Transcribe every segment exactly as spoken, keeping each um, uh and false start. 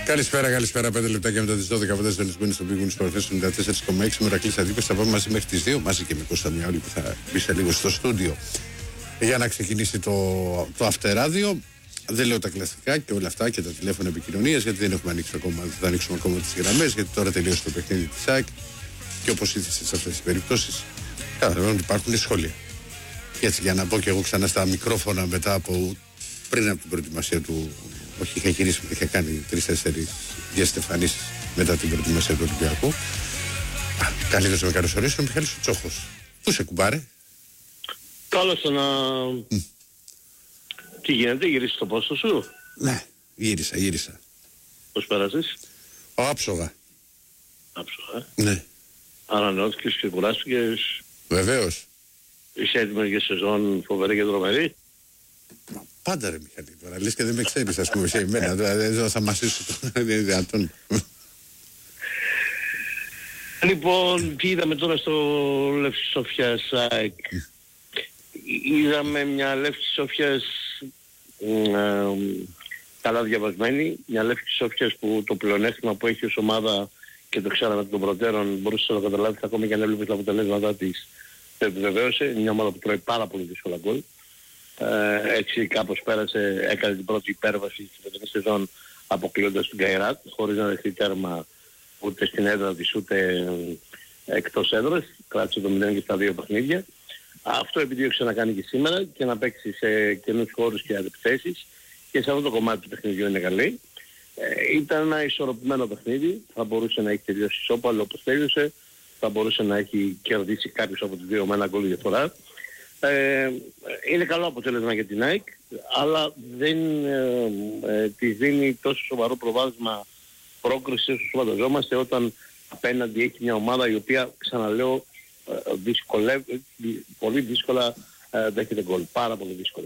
Καλησπέρα, καλησπέρα. πέντε λεπτά και μετά τις δώδεκα από τέσσερα Λεσβόνη στο Big Win Sport ενενήντα τέσσερα κόμμα έξι. Μερακλής Αντίπες. Θα πάμε μαζί μέχρι τις δύο, μαζί και με Κώστα Μιαόλη που θα μπει σε λίγο στο στούντιο για να ξεκινήσει το, το αυτεράδιο. Δεν λέω τα κλασικά και όλα αυτά και τα τηλέφωνα επικοινωνίας, γιατί δεν έχουμε ανοίξει ακόμα, δεν θα ανοίξουμε ακόμα τις γραμμές, γιατί τώρα τελείωσε το παιχνίδι της ΑΕΚ και όπως ήθισε σε αυτές τις περιπτώσεις, καταλαβαίνω ότι υπάρχουν σχόλια. Και έτσι, για να πω και εγώ ξανά στα μικρόφωνα μετά από πριν από την προετοιμασία του. Όχι, είχα γυρίσει, είχα κάνει τρεις-τέσσερις διαστεφανίσεις μετά την προετοιμασία του Ολυμπιακού. Καλύτερος να με καλωσορίσει ο Μιχάλης ο Τσόχος. Πού σε κουμπάρε? Κάλωσα να... Mm. Τι γίνεται, γυρίσεις στο πόστο σου? Ναι, γύρισα, γύρισα. Πώς πέρασες? Ο άψογα. Άψογα, ε? Ναι. Ανανεώθηκες και κουράστηκες? Βεβαίως. Είσαι έτοιμος για σεζόν φοβερή και τρομερή? Πάντα ρε Μιχαλή, τώρα λες και δεν με ξέρεις, ας πούμε, σε εμένα, δεν θα μασίσω το δυνατόν. Λοιπόν, τι είδαμε τώρα στο Λεύση Σόφιας ΑΕΚ? Είδαμε μια Λεύση Σόφιας ε, καλά διαβασμένη, μια Λεύση Σόφιας που το πλεονέκτημα που έχει ως ομάδα και το ξέραμε από τον προτέρων, μπορούσε να το καταλάβει ακόμα και αν έβλεπε τα αποτελέσματά της, το επιβεβαίωσε. Μια ομάδα που τρώει πάρα πολύ δύσκολα γκολ. Ε, έτσι κάπως πέρασε, έκανε την πρώτη υπέρβαση στην φετινή σεζόν αποκλείοντας την Καϊράτ, χωρίς να δεχτεί τέρμα ούτε στην έδρα της ούτε εκτός έδρας. Κράτησε το μηδέν και στα δύο παιχνίδια. Αυτό επιδίωξε να κάνει και σήμερα και να παίξει σε καινούς χώρους και αντιπιθέσεις, και σε αυτό το κομμάτι του παιχνιδιού είναι καλή. Ε, ήταν ένα ισορροπημένο παιχνίδι, θα μπορούσε να έχει τελειώσει ισόπαλο όπως τέλειωσε, θα μπορούσε να έχει κερδίσει κάποιος από τους δύο με ένα γκολ διαφορά. Ε, είναι καλό αποτέλεσμα για την ΑΕΚ, αλλά δεν ε, ε, της δίνει τόσο σοβαρό προβάδισμα πρόκριση όσο φανταζόμαστε, όταν απέναντι έχει μια ομάδα η οποία, ξαναλέω, ε, δυσκολεύει, πολύ δύσκολα ε, δέχεται γκολ, πάρα πολύ δύσκολα.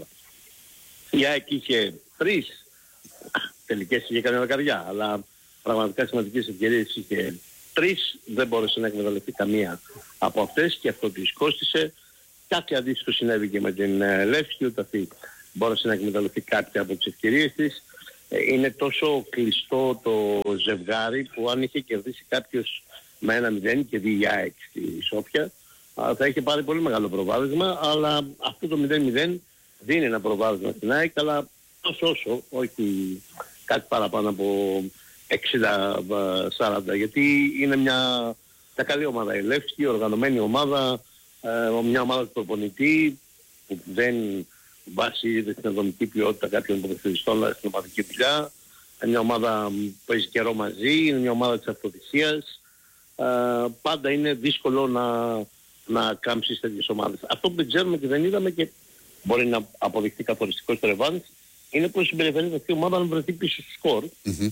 Η ΑΕΚ είχε τρεις τελικές, είχε κανένα καρδιά, αλλά πραγματικά σημαντικές ευκαιρίες είχε τρεις, δεν μπόρεσε να εκμεταλλευτεί καμία από αυτές και αυτό της κόστισε. Κάτι αντίστοιχο συνέβη και με την ε, Λεύσκη, ούτε αυτή μπόρεσε να εκμεταλλευτεί κάποια από τις ευκαιρίες της. Ε, είναι τόσο κλειστό το ζευγάρι που αν είχε κερδίσει κάποιος με ένα μηδέν και δει η ΑΕΚ στη Σόφια, α, θα είχε πάρει πολύ μεγάλο προβάδισμα, αλλά αυτό το μηδέν μηδέν δίνει ένα προβάδισμα στην ΑΕΚ, αλλά τόσο όσο, όχι κάτι παραπάνω από εξήντα σαράντα, γιατί είναι μια, μια καλή ομάδα η Λεύσκη, οργανωμένη ομάδα, ε, μια ομάδα του προπονητή που δεν βασίζεται στην ατομική ποιότητα κάποιων ποδοσφαιριστών, αλλά στην ομαδική δουλειά. Μια ομάδα που έχει καιρό μαζί, είναι μια ομάδα της αυτοθυσίας. Ε, πάντα είναι δύσκολο να, να κάμψεις τέτοιες ομάδες. Αυτό που δεν ξέρουμε και δεν είδαμε και μπορεί να αποδειχθεί καθοριστικό στο ρεβάνς, είναι πως συμπεριφέρεται αυτή η ομάδα να βρεθεί πίσω στο σκορ. Mm-hmm.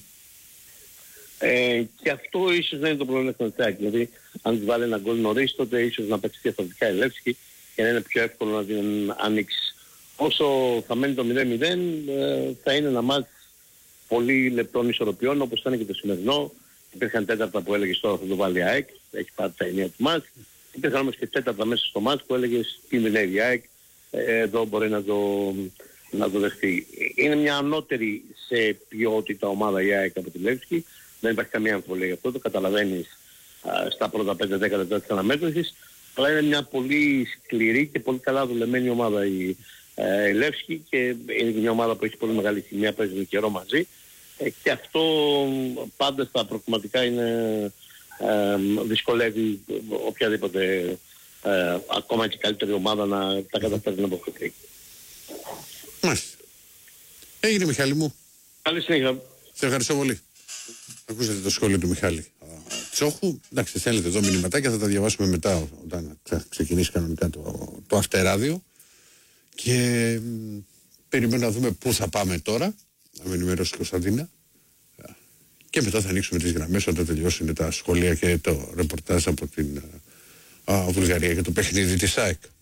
Ε, και αυτό ίσως δεν είναι το πρόβλημα της ΑΕΚ. Δηλαδή, αν της βάλει ένα γκολ νωρίς, τότε ίσως να παίξει διαφορετικά η Λεύσκη και να είναι πιο εύκολο να την ανοίξει. Όσο θα μένει το μηδέν μηδέν, ε, θα είναι ένα μάτς πολύ λεπτών ισορροπιών, όπως ήταν και το σημερινό. Υπήρχαν τέταρτα που έλεγες τώρα θα το βάλει η ΑΕΚ, έχει πάρει τα εννιά του μάτς. Υπήρχαν όμως και τέταρτα μέσα στο μάτς που έλεγες τι μιλάει η ΑΕΚ, ε, εδώ μπορεί να το, να το δεχτεί. Είναι μια ανώτερη σε ποιότητα ομάδα η ΑΕΚ από τη Λεύσκη. Δεν υπάρχει καμία αμφιβολία γι' αυτό, το καταλαβαίνεις α, στα πρώτα πέντε δέκα λεπτά της αναμέτρησης, αλλά είναι μια πολύ σκληρή και πολύ καλά δουλεμένη ομάδα η, ε, η Λεύσκη, και είναι μια ομάδα που έχει πολύ μεγάλη χημεία, παίζει καιρό μαζί, ε, και αυτό πάντα στα προκριματικά είναι, ε, δυσκολεύει οποιαδήποτε ε, ακόμα και καλύτερη ομάδα να τα καταφέρει να αποφευθεί. Μάλιστα. Έγινε Μιχάλη μου. Καλή συνέχεια. Σε ευχαριστώ πολύ. Ακούσατε το σχόλιο του Μιχάλη Τσόχου. Εντάξει, θέλετε εδώ μηνυματάκια, θα τα διαβάσουμε μετά όταν θα ξεκινήσει κανονικά το, το αυτεράδιο. Και μ, περιμένω να δούμε πού θα πάμε τώρα. Να με ενημερώσει η Κωνσταντίνα. Και μετά θα ανοίξουμε τις γραμμές όταν τελειώσουν τα σχόλια και το ρεπορτάζ από την α, Βουλγαρία και το παιχνίδι της ΑΕΚ.